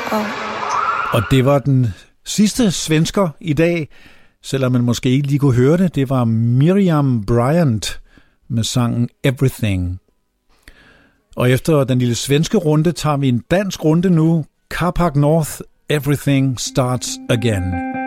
Og det var den sidste svensker i dag, selvom man måske ikke lige kunne høre det. Det var Miriam Bryant med sangen Everything. Og efter den lille svenske runde tager vi en dansk runde nu. Carpark North, Everything Starts Again.